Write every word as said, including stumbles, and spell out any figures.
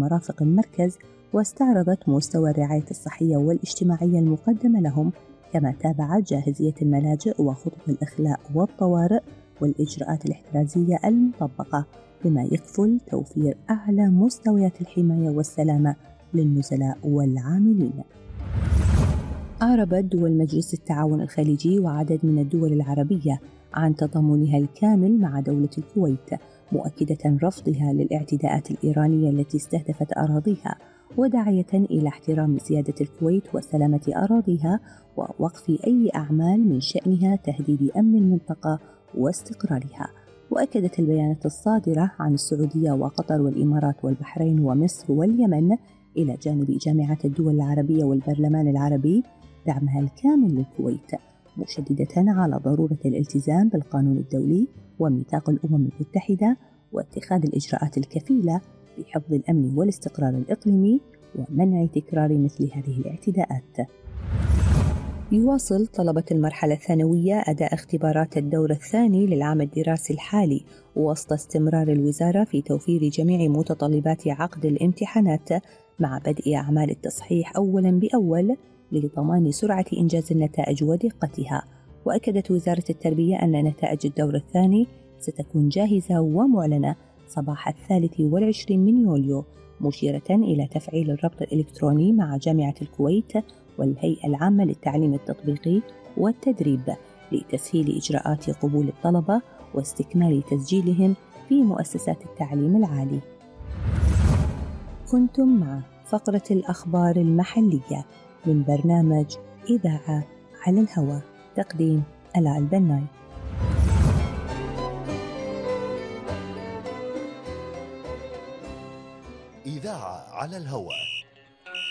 مرافق المركز، واستعرضت مستوى الرعاية الصحية والاجتماعية المقدمة لهم، كما تابعت جاهزية الملاجئ وخطط الإخلاء والطوارئ والإجراءات الاحترازية المطبقة، بما يكفل توفير أعلى مستويات الحماية والسلامة للنزلاء والعاملين. أعربت دول مجلس التعاون الخليجي وعدد من الدول العربية عن تضامنها الكامل مع دولة الكويت، مؤكدة رفضها للاعتداءات الإيرانية التي استهدفت أراضيها، وداعية إلى احترام سيادة الكويت وسلامة أراضيها ووقف أي أعمال من شأنها تهديد أمن المنطقة واستقرارها. وأكدت البيانات الصادرة عن السعودية وقطر والإمارات والبحرين ومصر واليمن إلى جانب جامعة الدول العربية والبرلمان العربي دعمها الكامل للكويت، مشددة على ضرورة الالتزام بالقانون الدولي وميثاق الأمم المتحدة واتخاذ الإجراءات الكفيلة بحفظ الأمن والاستقرار الإقليمي ومنع تكرار مثل هذه الاعتداءات. يواصل طلبة المرحلة الثانوية أداء اختبارات الدور الثاني للعام الدراسي الحالي وسط استمرار الوزارة في توفير جميع متطلبات عقد الامتحانات، مع بدء أعمال التصحيح أولاً بأول لضمان سرعة إنجاز النتائج ودقتها. وأكدت وزارة التربية أن نتائج الدور الثاني ستكون جاهزة ومعلنة صباح الثالث والعشرين من يوليو، مشيرة إلى تفعيل الربط الإلكتروني مع جامعة الكويت والهيئة العامة للتعليم التطبيقي والتدريب لتسهيل إجراءات قبول الطلبة واستكمال تسجيلهم في مؤسسات التعليم العالي. كنتم مع فقرة الأخبار المحلية من برنامج إذاعة على الهواء، تقديم ألاء البناي. إذاعة على الهواء.